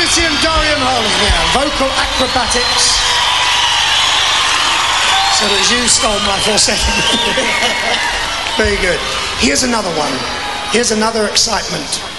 Christian Dorian Holding now, vocal acrobatics. So that you stole my 4 seconds. Very good. Here's another one. Here's another excitement.